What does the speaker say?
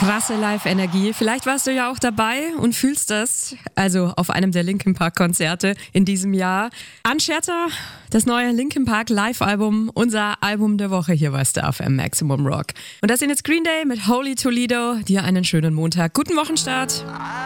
Krasse Live-Energie. Vielleicht warst du ja auch dabei und fühlst das. Also auf einem der Linkin Park Konzerte in diesem Jahr. Unshatter, das neue Linkin Park Live-Album, unser Album der Woche hier bei Star FM Maximum Rock. Und das sind jetzt Green Day mit Holy Toledo. Dir einen schönen Montag. Guten Wochenstart.